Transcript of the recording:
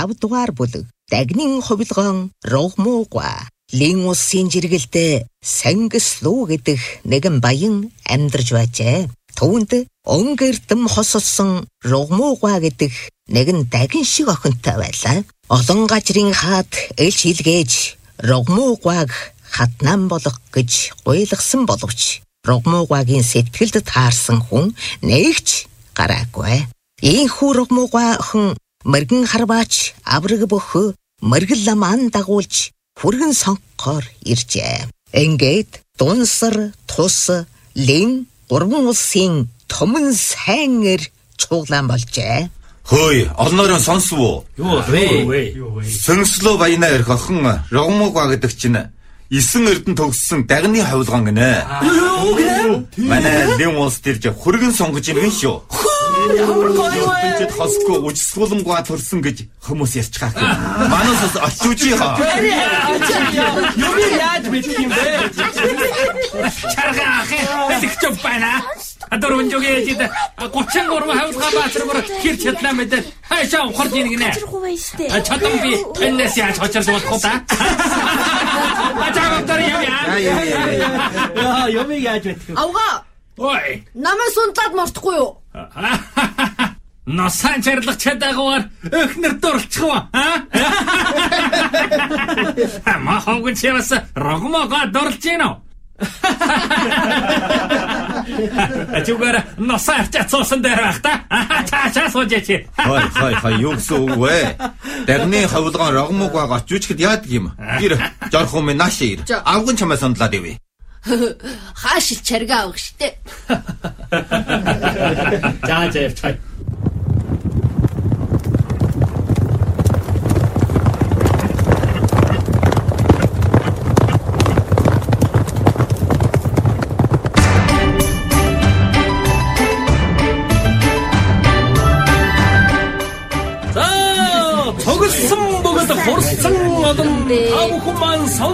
5 дугаар бүлэг Дагнын хувилгаан Рогмууга Лин улсын жиргэлдээ Сангислуу гэдэг нэгэн баян амьдарч байжээ. Түүнд өнгөрдөм хосолсон Рогмууга гэдэг нэгэн дагин шиг охинтой байлаа. Олон газрын хаад элч илгээж Рогмуугаг хатнам болох гэж гуйлгсан боловч Рогмуугагийн сэтгэлд таарсан хүн нэгч гараагүй. Ийхүү Рогмууга охин мэргэн харваач авраг бөхө мэргэл ламан дагуулж хүргэн сонгохоор иржээ. Ингээд Дунсар, Тус, Лин 3 улсын томон сайнэр чуулган болжээ. Хөөе, олноороо сонсов уу? Юу вэ? Сөнгслөө баянаа ирэх охин Рогмууга гэдэг чинь 9 эрдэн төгссөн дагны хавлгаан гинэ. Юу гэнэ? Манай Лин улс төрж хүргэн сонгож юм шүү. Ямар гоё вэ? Тэд хосгүй үжсгүүлэмгүй төрсөн гэж хүмүүс ярьж байгаа. Манайс очиж яа. Юу яаж мэдэх юм бэ? Чаргаа хэлчих байна. Адорон жогээд 33 хавлгаа баатар хэр чадлаа мэдээ. Хайшаа ухарж ийн гинэ. Чадам би энэс яаж очирч болох та. Ачаавтар яа. Юу яаж мэдэх юм? Авга. Ой. Намайг сундлаад мартахгүй юу? Носан чарлах чадаагаар эхнэр дурлчих уу? Махагч яваас Рогмууга дурлж гин үү? Ачугара носан чацсан дээр байх та. Чаашаа суужээч. Хай юу гэсэн үг вэ? Дагны хавлгаан Рогмуугаг очиж яадаг юм? Гэр жорх юм нааш ир. Авган чамаа сондлаад ивэ. Хаашил чаргаа авах штэ. За чай. Цогсон бөгөөд хурсан олон тав хүмүүс